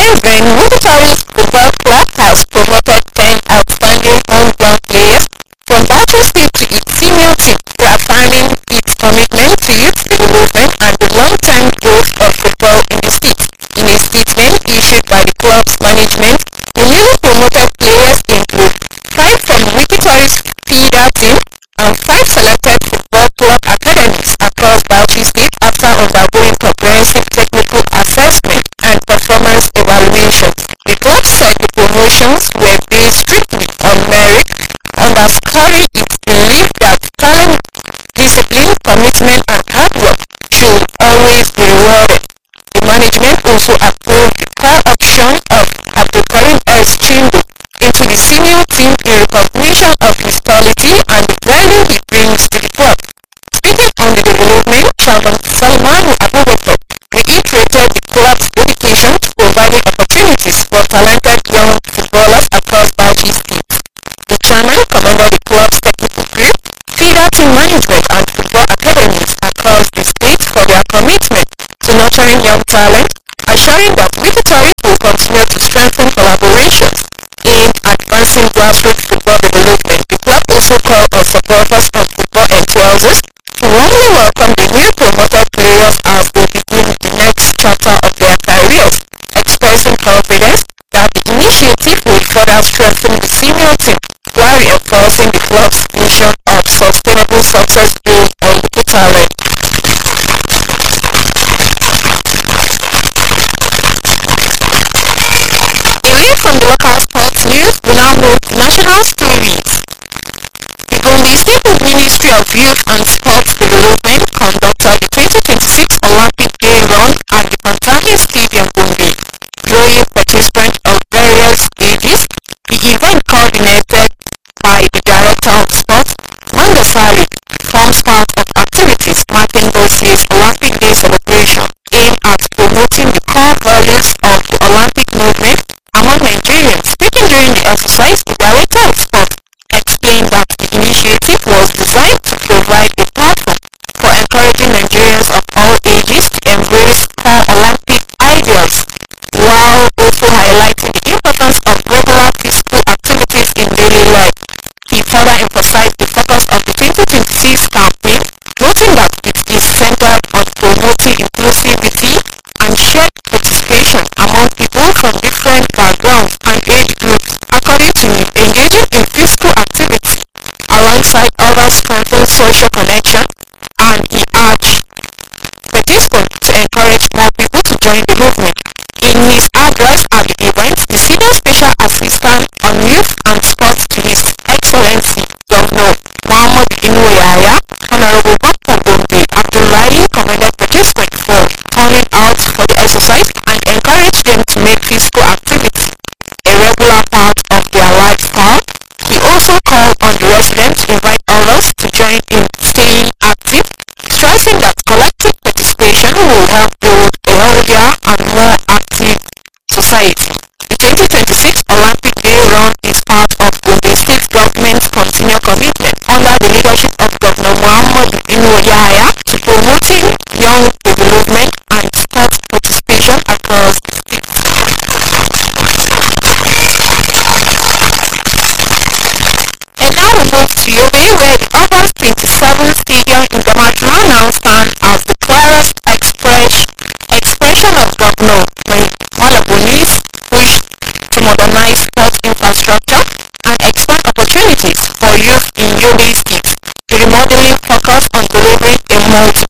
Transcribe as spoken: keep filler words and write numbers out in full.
management, Military's football club has promoted ten outstanding homegrown players from Bauchi State to its senior team, reaffirming its commitment to youth development and the long-term growth of football in the state. In a statement issued by the club's management, the newly promoted players include five from Military's feeder team and five selected football club academies across Bauchi State after undergoing comprehensive technical assessment and performance evaluation. The club said the promotions were based strictly on merit, underscoring its belief that talent, discipline, commitment, and hard work should always be rewarded. The management also approved the call option of Abdulkarim S. Chindo into the senior team in recognition of his quality and the value he brings to the club. Speaking on the development, Chairman Salmanu Abubakar reiterated the club's dedication to providing opportunities for talented young footballers across Bauchi State. The chairman commended the club's technical group, feeder team management and football academies across the state for their commitment to nurturing young talent, assuring that Military will continue to strengthen collaborations in advancing grassroots football development. The club also called on supporters of football enthusiasts to warmly welcome the new promoted players as they begin the next chapter of their careers, expressing confidence that the initiative will further strengthen the senior team while reinforcing the club's vision of sustainable success based on local talent. Away from the local sports news, we now move to national stories. The Gombe State Ministry of Youth and Sports Development conducted the twenty twenty-six Olympic Day Run at the Pantami Stadium, Gombe, drawing participants of various ages. The event, coordinated by the Director of Sports, Mandasari, forms part of activities marking this year's Olympic Day celebration, aimed at promoting the core values of the Olympic movement among Nigerians. Speaking during the exercise, the Director of Sports explained that the initiative was designed to provide a platform for encouraging Nigerians of all ages to embrace core Olympic ideals, while also highlighting the importance of regular physical activities in daily life. He further emphasized the focus of the twenty twenty-six campaign, noting that it is centered on promoting inclusivity and shared participation among people from different backgrounds and age groups. According to him, engaging in physical activity alongside others strengthens social connection, and he urged participants to encourage more people to join the movement. In his address at the event, the Senior Special Assistant on Youth and Sports to His Excellency Governor Muhammad Inuwaya, Honorable Doctor Gombe Abdullahi, commended participants for turning out for the exercise and encouraged them to make physical activity a regular part of their lifestyle. He also called on the residents to invite others to join in staying active, stressing that collective participation will help build a healthier and more active society. The twenty twenty-six Olympic Day Run is part of Gombe State Government's continued commitment under the leadership of Governor Muhammad Inuwaya to promoting young development and sports participation across the state. And now we move to Yobe, where the August twenty-seventh Stadium in Damaturu now stands as the clearest express, expression of Governor Malabuni's push to modernize sports infrastructure and expand opportunities for youth in Yobe State. The remodeling focus on delivering a multi